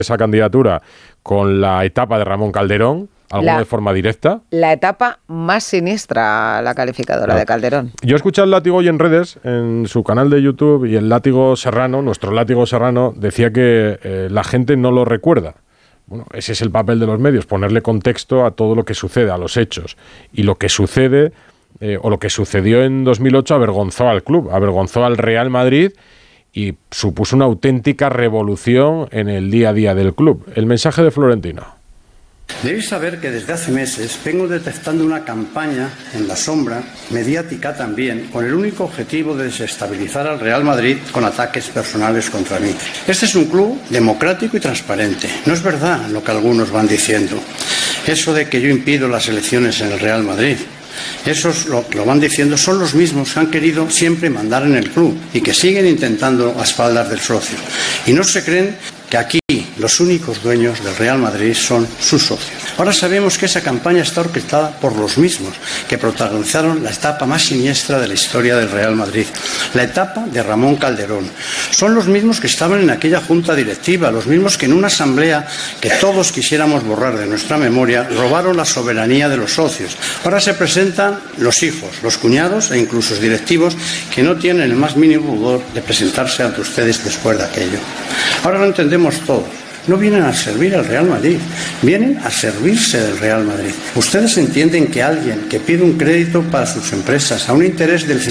esa candidatura con la etapa de Ramón Calderón, alguno de forma directa. La etapa más siniestra, la calificadora de Calderón. Yo he escuchado el Látigo hoy en redes, en su canal de YouTube, y el Látigo Serrano, nuestro Látigo Serrano, decía que la gente no lo recuerda. Bueno, ese es el papel de los medios, ponerle contexto a todo lo que sucede, a los hechos. Y lo que sucede, o lo que sucedió en 2008, avergonzó al club, avergonzó al Real Madrid y supuso una auténtica revolución en el día a día del club. El mensaje de Florentino. Debéis saber que desde hace meses vengo detectando una campaña en la sombra, mediática también, con el único objetivo de desestabilizar al Real Madrid con ataques personales contra mí. Este es un club democrático y transparente. No es verdad lo que algunos van diciendo. Eso de que yo impido las elecciones en el Real Madrid. Esos lo van diciendo son los mismos que han querido siempre mandar en el club y que siguen intentando a espaldas del socio. Y no se creen que aquí los únicos dueños del Real Madrid son sus socios. Ahora sabemos que esa campaña está orquestada por los mismos que protagonizaron la etapa más siniestra de la historia del Real Madrid, la etapa de Ramón Calderón. Son los mismos que estaban en aquella junta directiva, los mismos que en una asamblea que todos quisiéramos borrar de nuestra memoria, robaron la soberanía de los socios. Ahora se presentan los hijos, los cuñados e incluso los directivos que no tienen el más mínimo pudor de presentarse ante ustedes después de aquello. Ahora lo entendemos todos. No vienen a servir al Real Madrid, vienen a servirse del Real Madrid. Ustedes entienden que alguien que pide un crédito para sus empresas a un interés del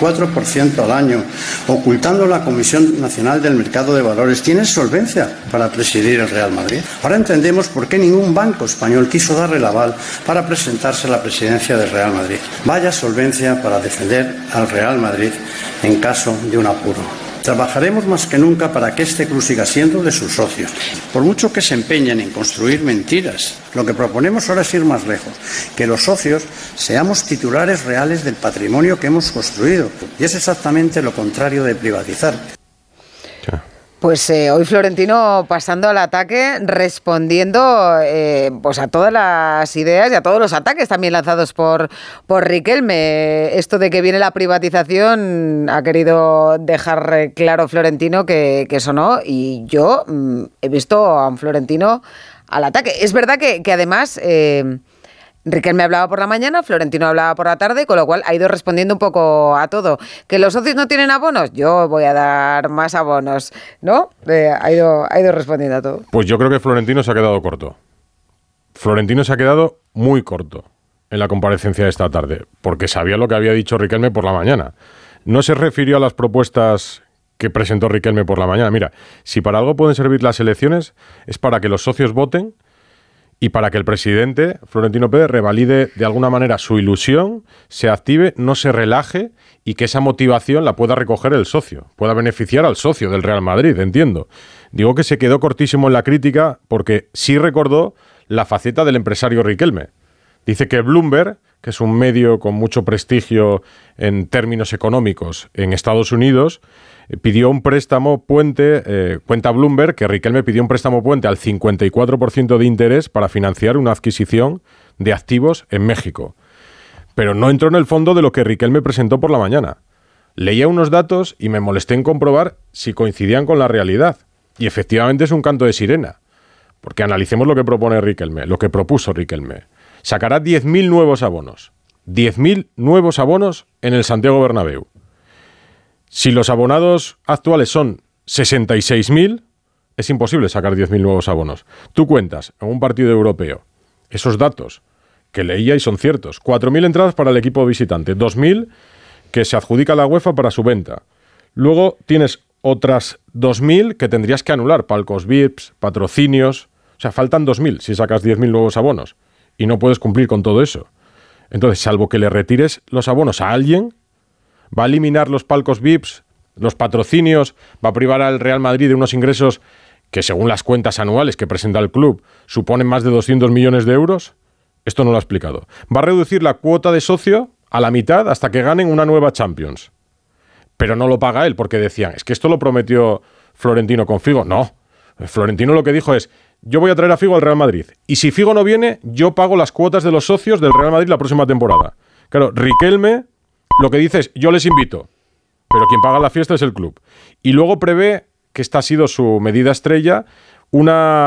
54% al año, ocultando la Comisión Nacional del Mercado de Valores, tiene solvencia para presidir el Real Madrid. Ahora entendemos por qué ningún banco español quiso darle el aval para presentarse a la presidencia del Real Madrid. Vaya solvencia para defender al Real Madrid en caso de un apuro. Trabajaremos más que nunca para que este club siga siendo de sus socios. Por mucho que se empeñen en construir mentiras, lo que proponemos ahora es ir más lejos, que los socios seamos titulares reales del patrimonio que hemos construido. Y es exactamente lo contrario de privatizar. Pues hoy Florentino pasando al ataque, respondiendo pues a todas las ideas y a todos los ataques también lanzados por Riquelme. Esto de que viene la privatización ha querido dejar claro Florentino que eso no, y yo he visto a un Florentino al ataque. Es verdad que además Riquelme hablaba por la mañana, Florentino hablaba por la tarde, con lo cual ha ido respondiendo un poco a todo. ¿Que los socios no tienen abonos? Yo voy a dar más abonos, ¿no? Ha ido respondiendo a todo. Pues yo creo que Florentino se ha quedado corto. Florentino se ha quedado muy corto en la comparecencia de esta tarde, porque sabía lo que había dicho Riquelme por la mañana. No se refirió a las propuestas que presentó Riquelme por la mañana. Mira, si para algo pueden servir las elecciones, es para que los socios voten y para que el presidente, Florentino Pérez, revalide de alguna manera su ilusión, se active, no se relaje y que esa motivación la pueda recoger el socio, pueda beneficiar al socio del Real Madrid, entiendo. Digo que se quedó cortísimo en la crítica porque sí recordó la faceta del empresario Riquelme. Dice que Bloomberg, que es un medio con mucho prestigio en términos económicos en Estados Unidos, pidió un préstamo puente, cuenta Bloomberg, que Riquelme pidió un préstamo puente al 54% de interés para financiar una adquisición de activos en México. Pero no entró en el fondo de lo que Riquelme presentó por la mañana. Leía unos datos y me molesté en comprobar si coincidían con la realidad. Y efectivamente es un canto de sirena. Porque analicemos lo que propone Riquelme, lo que propuso Riquelme. Sacará 10.000 nuevos abonos. 10.000 nuevos abonos en el Santiago Bernabéu. Si los abonados actuales son 66.000, es imposible sacar 10.000 nuevos abonos. Tú cuentas en un partido europeo esos datos que leía y son ciertos. 4.000 entradas para el equipo visitante, 2.000 que se adjudica la UEFA para su venta. Luego tienes otras 2.000 que tendrías que anular, palcos VIPs, patrocinios. O sea, faltan 2.000 si sacas 10.000 nuevos abonos y no puedes cumplir con todo eso. Entonces, salvo que le retires los abonos a alguien, va a eliminar los palcos VIPs, los patrocinios, va a privar al Real Madrid de unos ingresos que, según las cuentas anuales que presenta el club, suponen más de 200 millones de euros. Esto no lo ha explicado. Va a reducir la cuota de socio a la mitad hasta que ganen una nueva Champions. Pero no lo paga él, porque decían, es que esto lo prometió Florentino con Figo. No, Florentino lo que dijo es, yo voy a traer a Figo al Real Madrid. Y si Figo no viene, yo pago las cuotas de los socios del Real Madrid la próxima temporada. Claro, Riquelme lo que dice es, yo les invito, pero quien paga la fiesta es el club. Y luego prevé, que esta ha sido su medida estrella, una